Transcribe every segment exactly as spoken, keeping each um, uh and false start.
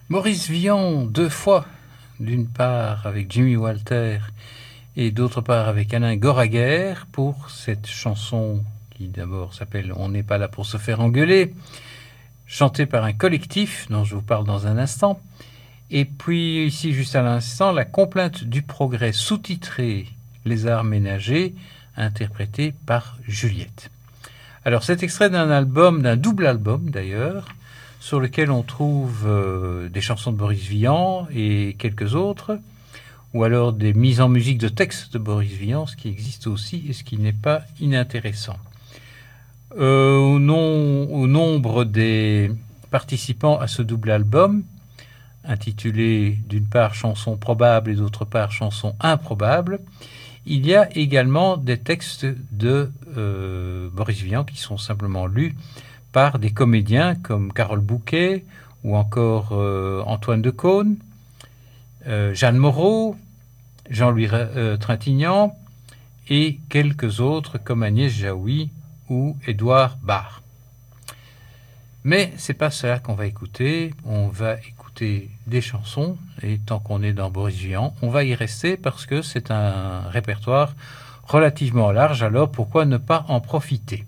Maurice Vian, deux fois, d'une part avec Jimmy Walter et d'autre part avec Alain Goraguer pour cette chanson qui d'abord s'appelle « On n'est pas là pour se faire engueuler », chantée par un collectif dont je vous parle dans un instant. Et puis ici, juste à l'instant, la complainte du progrès sous-titrée « Les arts ménagers » interprétée par Juliette. Alors c'est extrait d'un album, d'un double album d'ailleurs, sur lequel on trouve euh, des chansons de Boris Vian et quelques autres, ou alors des mises en musique de textes de Boris Vian, ce qui existe aussi et ce qui n'est pas inintéressant. Euh, au, nom, au nombre des participants à ce double album, intitulé d'une part Chansons probables et d'autre part Chansons improbables, il y a également des textes de euh, Boris Vian qui sont simplement lus par des comédiens comme Carole Bouquet ou encore euh, Antoine Decaune, euh, Jeanne Moreau, Jean-Louis euh, Trintignant et quelques autres comme Agnès Jaoui ou Édouard Baird. Mais c'est pas cela qu'on va écouter. On va écouter des chansons et tant qu'on est dans Boris Vian, on va y rester parce que c'est un répertoire relativement large. Alors pourquoi ne pas en profiter?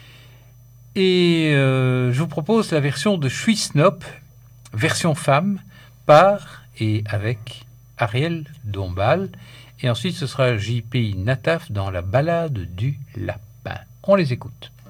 Et euh, je vous propose la version de Schwiesnop, version femme, par et avec Ariel Dombal. Et ensuite, ce sera J P Nataf dans la balade du lapin. On les écoute.